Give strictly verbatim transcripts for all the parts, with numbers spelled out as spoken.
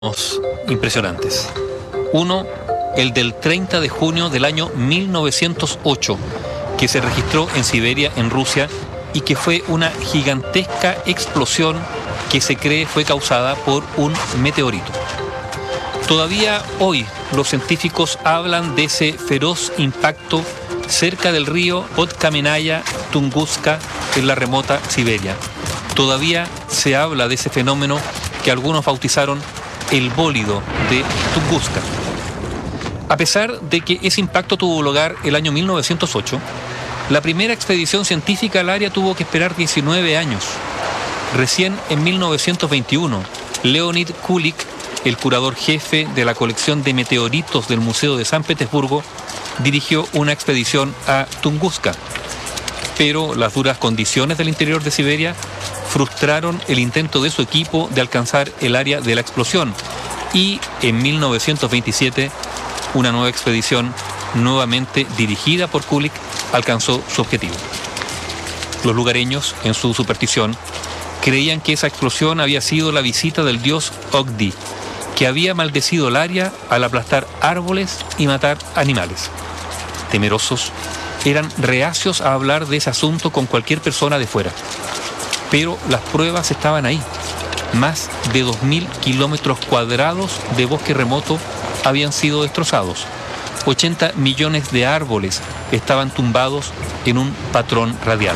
impresionantes. Uno, el del treinta de junio del año mil novecientos ocho, que se registró en Siberia, en Rusia, y que fue una gigantesca explosión que se cree fue causada por un meteorito. Todavía hoy los científicos hablan de ese feroz impacto cerca del río Podkamenaya Tunguska en la remota Siberia. Todavía se habla de ese fenómeno que algunos bautizaron el bólido de Tunguska. A pesar de que ese impacto tuvo lugar el año mil novecientos ocho, la primera expedición científica al área tuvo que esperar diecinueve años. Recién en mil novecientos veintiuno, Leonid Kulik, el curador jefe de la colección de meteoritos del Museo de San Petersburgo, dirigió una expedición a Tunguska. Pero las duras condiciones del interior de Siberia frustraron el intento de su equipo de alcanzar el área de la explosión, y en mil novecientos veintisiete una nueva expedición, nuevamente dirigida por Kulik, alcanzó su objetivo. Los lugareños, en su superstición, creían que esa explosión había sido la visita del dios Ogdi, que había maldecido el área al aplastar árboles y matar animales. Temerosos, eran reacios a hablar de ese asunto con cualquier persona de fuera. Pero las pruebas estaban ahí. Más de dos mil kilómetros cuadrados de bosque remoto habían sido destrozados. ochenta millones de árboles estaban tumbados en un patrón radial.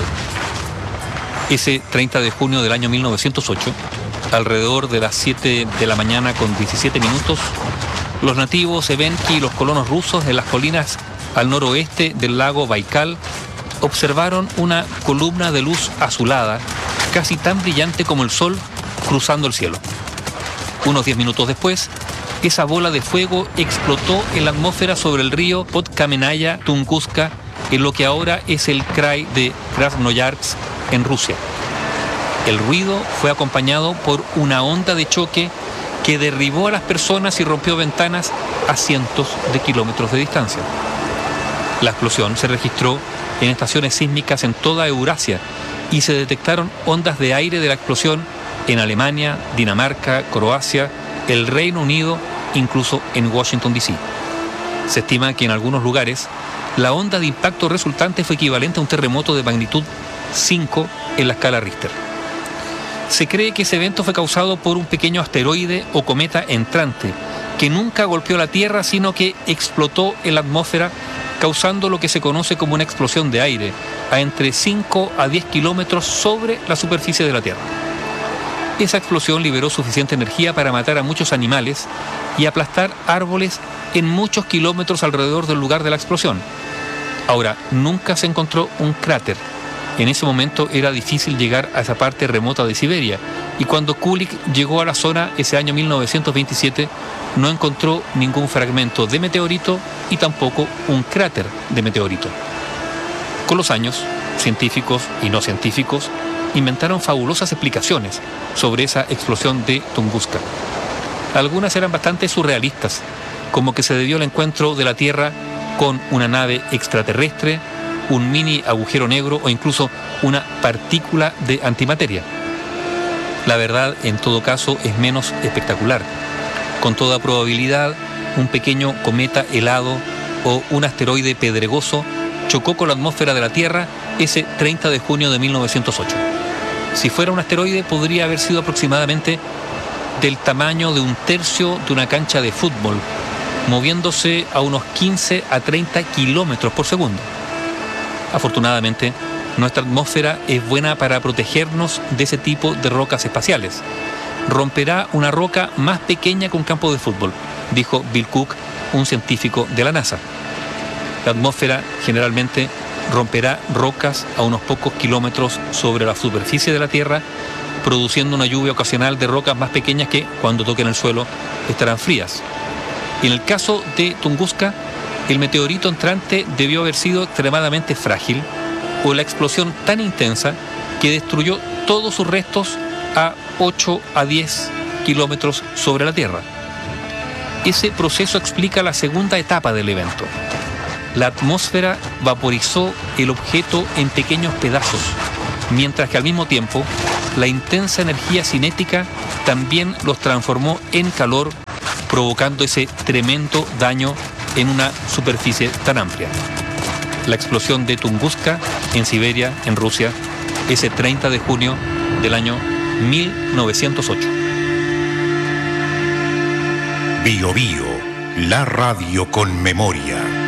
Ese treinta de junio del año mil novecientos ocho, alrededor de las siete de la mañana con diecisiete minutos, los nativos Evenki y los colonos rusos en las colinas al noroeste del lago Baikal observaron una columna de luz azulada, casi tan brillante como el sol, cruzando el cielo. Unos diez minutos después, esa bola de fuego explotó en la atmósfera sobre el río Podkamenaya Tunguska, en lo que ahora es el krai de Krasnoyarsk, en Rusia. El ruido fue acompañado por una onda de choque que derribó a las personas y rompió ventanas a cientos de kilómetros de distancia. La explosión se registró en estaciones sísmicas en toda Eurasia y se detectaron ondas de aire de la explosión en Alemania, Dinamarca, Croacia, el Reino Unido, incluso en Washington D C. Se estima que en algunos lugares la onda de impacto resultante fue equivalente a un terremoto de magnitud cinco en la escala Richter. Se cree que ese evento fue causado por un pequeño asteroide o cometa entrante que nunca golpeó la Tierra, sino que explotó en la atmósfera, causando lo que se conoce como una explosión de aire a entre cinco a diez kilómetros sobre la superficie de la Tierra. Esa explosión liberó suficiente energía para matar a muchos animales y aplastar árboles en muchos kilómetros alrededor del lugar de la explosión. Ahora, nunca se encontró un cráter. En ese momento era difícil llegar a esa parte remota de Siberia, y cuando Kulik llegó a la zona ese año mil novecientos veintisiete, no encontró ningún fragmento de meteorito y tampoco un cráter de meteorito. Con los años, científicos y no científicos inventaron fabulosas explicaciones sobre esa explosión de Tunguska. Algunas eran bastante surrealistas, como que se debió al encuentro de la Tierra con una nave extraterrestre, un mini agujero negro o incluso una partícula de antimateria. La verdad, en todo caso, es menos espectacular. Con toda probabilidad, un pequeño cometa helado o un asteroide pedregoso chocó con la atmósfera de la Tierra ese treinta de junio de mil novecientos ocho. Si fuera un asteroide, podría haber sido aproximadamente del tamaño de un tercio de una cancha de fútbol, moviéndose a unos quince a treinta kilómetros por segundo. Afortunadamente, nuestra atmósfera es buena para protegernos de ese tipo de rocas espaciales. Romperá una roca más pequeña que un campo de fútbol, dijo Bill Cook, un científico de la NASA. La atmósfera generalmente romperá rocas a unos pocos kilómetros sobre la superficie de la Tierra, produciendo una lluvia ocasional de rocas más pequeñas que, cuando toquen el suelo, estarán frías. En el caso de Tunguska, el meteorito entrante debió haber sido extremadamente frágil, o la explosión tan intensa que destruyó todos sus restos a ocho a diez kilómetros sobre la Tierra. Ese proceso explica la segunda etapa del evento. La atmósfera vaporizó el objeto en pequeños pedazos, mientras que al mismo tiempo la intensa energía cinética también los transformó en calor, provocando ese tremendo daño en una superficie tan amplia. La explosión de Tunguska en Siberia, en Rusia, ese treinta de junio del año mil novecientos ocho. Bio Bio, la radio con memoria.